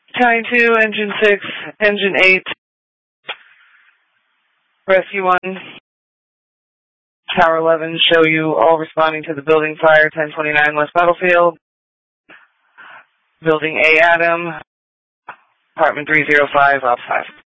County 2, Engine 6, Engine 8, Rescue 1, Tower 11, show you all responding to the building fire, 1029 West Battlefield, Building A, Adam, Apartment 305, Op 5.